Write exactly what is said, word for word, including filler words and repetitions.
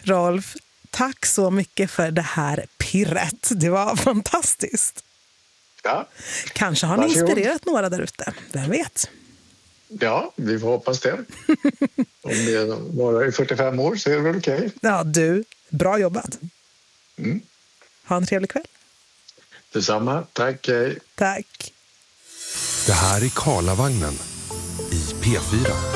Rolf, tack så mycket för det här pirret. Det var fantastiskt. Ja. Kanske har ni Varsågod. inspirerat några där ute. Vem vet? Ja, vi får hoppas det. Om det var i fyrtiofem år så är det väl okej. Okay. Ja, du. Bra jobbat. Mm. Ha en trevlig kväll. Detsamma. Tack. Hej. Tack. Det här är Karlavagnen i P fyra.